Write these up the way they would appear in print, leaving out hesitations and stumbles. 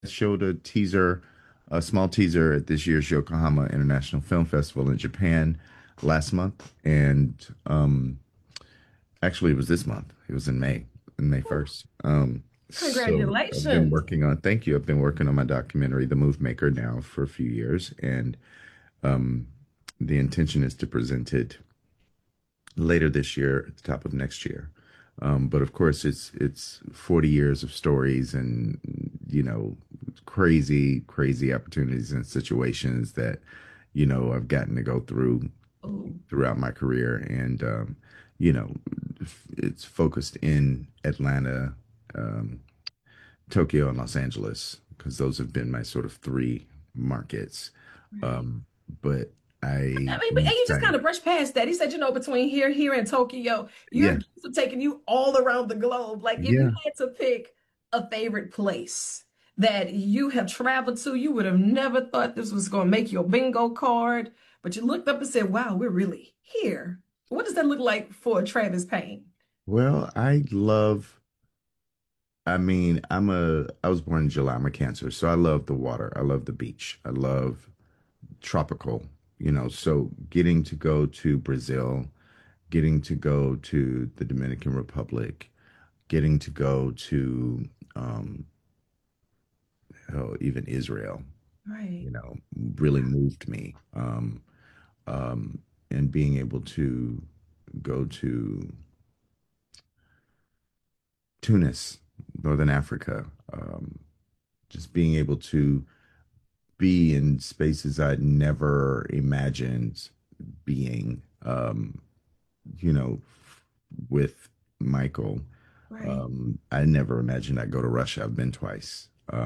showed a small teaser at this year's Yokohama International Film Festival in Japan last month, and actually, it was this month. It was in May 1st. So I've been Congratulations. working on, thank you. I've been working on my documentary, The Move Maker, now for a few years, and um, the intention is to present it later this year, at the top of next year. But of course, it's 40 years of stories and crazy opportunities and situations that I've gotten to go through Oh, throughout my career, and you know it's focused in Atlanta, um, Tokyo, and Los Angeles because those have been my sort of three markets. right. Um, but I I mean, but am and you just kind excited. of brushed past that. He said, between here and Tokyo, your Yeah, kids are taking you all around the globe. Like, if you yeah. had to pick a favorite place that you have traveled to, you would have never thought this was going to make your bingo card. But you looked up and said, wow, we're really here. What does that look like for Travis Payne? Well, I mean, I was born in July. I'm a Cancer, so I love the water. I love the beach. I love tropical, so getting to go to Brazil, getting to go to the Dominican Republic, getting to go to um, hell, even Israel, Right. really moved me. Um, and being able to go to Tunis, Northern Africa, just being able to be in spaces I'd never imagined being, you know, with Michael. Right. I never imagined I'd go to Russia. I've been twice.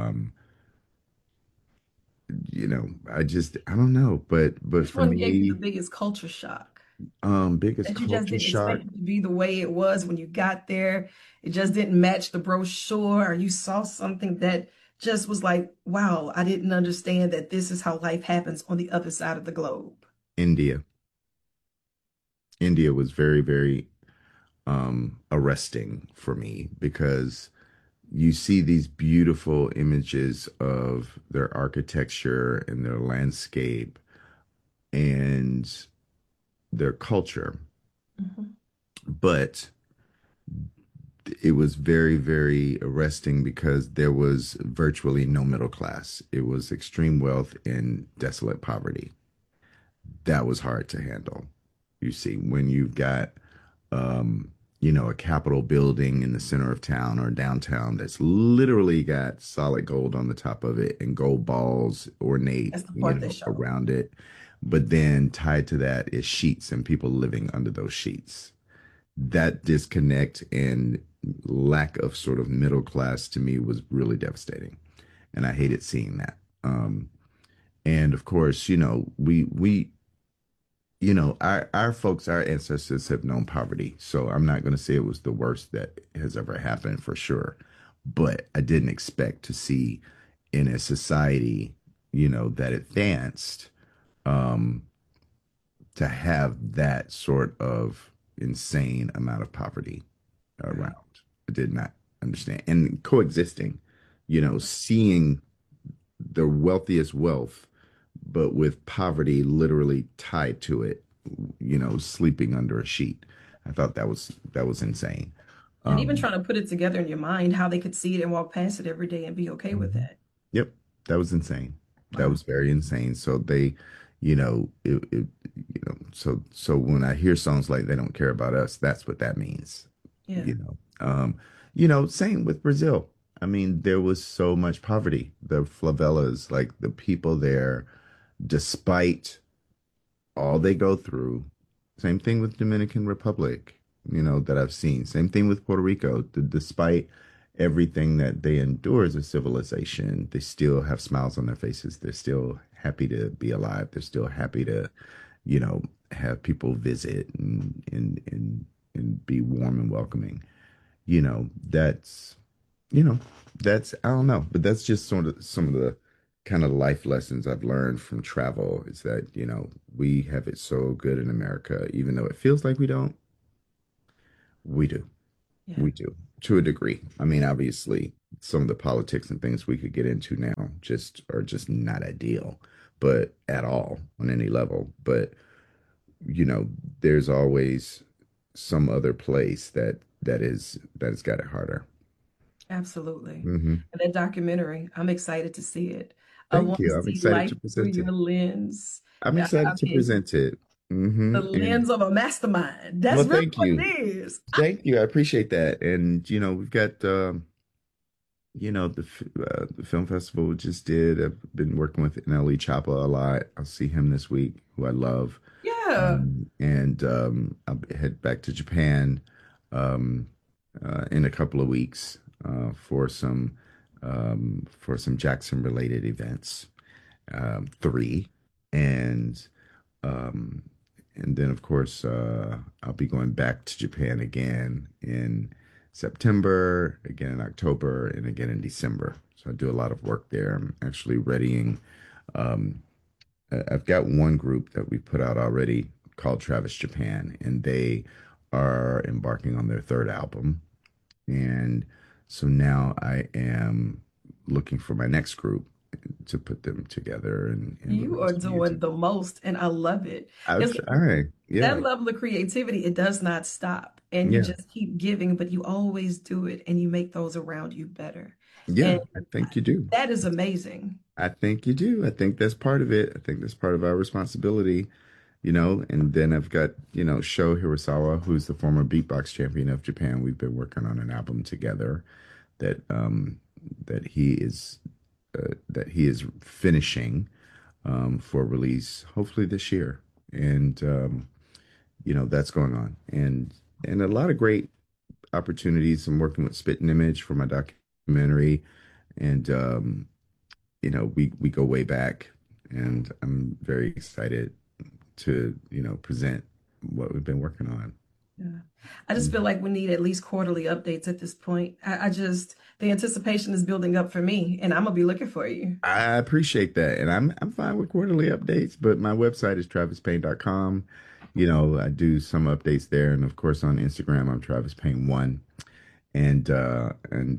I don't know, but Which for one gave you the me, biggest culture shock? biggest That you just culture didn't expect shock. it to be the way it was when you got there. It just didn't match the brochure, or you saw something that just was like, wow, I didn't understand that this is how life happens on the other side of the globe. India. India was very, very arresting for me because you see these beautiful images of their architecture and their landscape and their culture, Mhm. but it was very, very arresting because there was virtually no middle class. It was extreme wealth and desolate poverty. That was hard to handle. You see, when you've got, um, a Capitol building in the center of town or downtown that's literally got solid gold on the top of it and gold balls ornate, That's the part that showed. around it. But then tied to that is sheets and people living under those sheets. That disconnect and lack of sort of middle class to me was really devastating. And I hated seeing that. And of course, our folks, our ancestors have known poverty. So I'm not going to say it was the worst that has ever happened for sure. But I didn't expect to see in a society, that advanced, um, to have that sort of insane amount of poverty around. Right. I did not understand. And coexisting, seeing the wealthiest wealth, but with poverty literally tied to it, sleeping under a sheet. I thought that was insane. And even Um, trying to put it together in your mind, how they could see it and walk past it every day and be okay with Mhm. that. Yep, that was insane. That Wow. was very insane. So they, so when I hear songs like "They Don't Care About Us," that's what that means. Yeah. You know, same with Brazil. I mean, there was so much poverty. The favelas, like the people there, despite all they go through. Same thing with Dominican Republic, that I've seen. Same thing with Puerto Rico. Despite everything that they endure as a civilization, they still have smiles on their faces. They're still happy to be alive. They're still happy to, have people visit and be warm and welcoming. You know, that's that's I don't know, but that's just sort of some of the kind of life lessons I've learned from travel is that, we have it so good in America, even though it feels like we don't, we do. Yeah. We do to a degree. I mean, obviously, some of the politics and things we could get into now just are just not ideal, but at all on any level. But there's always some other place that has got it harder. Absolutely. Hmm. And that documentary, I'm excited to see it. I Thank want to you. I'm see excited life to through present your it. lens. I'm I excited to mean, present it. the And lens of a mastermind. That's well, really thank what it you. is. Thank you. I appreciate that. And we've got the film festival we just did. I've been working with NLE Choppa a lot. I'll see him this week, who I love. Yeah. And I'll head back to Japan um, in a couple of weeks for some Jackson related events. Three, and um, and then of course I'll be going back to Japan again in September, again in October, and again in December. So I do a lot of work there. I'm actually readying. Um, I've got one group that we put out already called Travis Japan, and they are embarking on their third album. And so now I am looking for my next group to put them together and You are release doing music. the most, and I love it. I'll It's try. that Yeah. level of creativity, it does not stop. And you Yeah. just keep giving, but you always do it and you make those around you better. Yeah. And I think you do. that is amazing. I think you do. I think that's part of it. I think that's part of our responsibility, And then I've got, Sho Hirasawa, who's the former beatbox champion of Japan. We've been working on an album together that that he is that he is finishing for release, hopefully this year. And that's going on, and a lot of great opportunities. I'm working with Spit and Image for my documentary, and we go way back, and I'm very excited to present what we've been working on. Yeah. I just feel like we need at least quarterly updates at this point. I just, the anticipation is building up for me, and I'm gonna be looking for you. I appreciate that, and I'm fine with quarterly updates, but my website is travispayne.com. I do some updates there, and of course on Instagram I'm Travis Payne one, and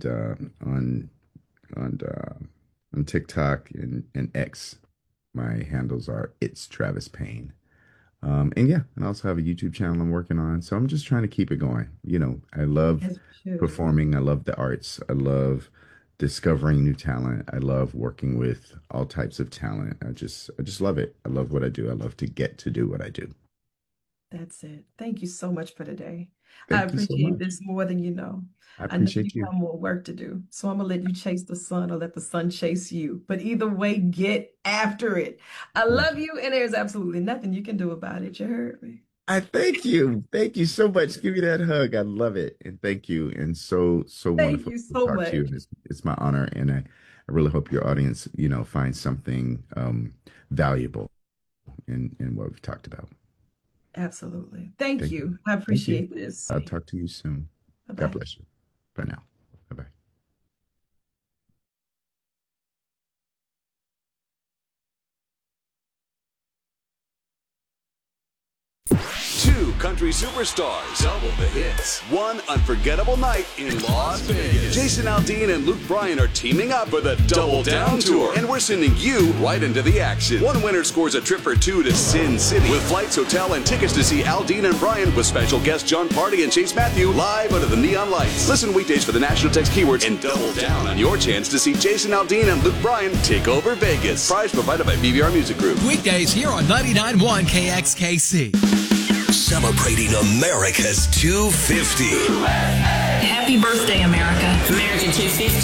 on on TikTok and X, my handles are it's Travis Payne. And yeah, and I also have a YouTube channel I'm working on. So I'm just trying to keep it going. I love As you should. performing. I love the arts. I love discovering new talent. I love working with all types of talent. I just love it. I love what I do. I love to get to do what I do. That's it. Thank you so much for today. I Thank you so appreciate much. this more than you know. I I know you appreciate you. got more work to do, so I'm gonna let you chase the sun or let the sun chase you. But either way, get after it. I Thank love you. you, and there's absolutely nothing you can do about it. You heard me. I thank you. Thank you so much. Give me that hug. I love it. And thank you. And so Thank wonderful you to so talk to you. much. And it's my honor. And I really hope your audience, finds something valuable in what we've talked about. Absolutely. Thank Thank you. you. I Thank you. appreciate this. I'll talk to you soon. Bye God bye. bless you. Bye now. Bye bye. Two country superstars, double the hits, one unforgettable night in Las Vegas. Jason Aldean and Luke Bryan are teaming up for the Double Down Tour, and we're sending you right into the action. One winner scores a trip for two to Sin City with flights, hotel, and tickets to see Aldean and Bryan with special guests John Party and Chase Matthew live under the neon lights. Listen weekdays for the national text keywords and double down on your chance to see Jason Aldean and Luke Bryan take over Vegas. Prize provided by BBR Music Group. Weekdays here on 99.1 KXKC. Celebrating America's 250. Happy birthday, America. America 250.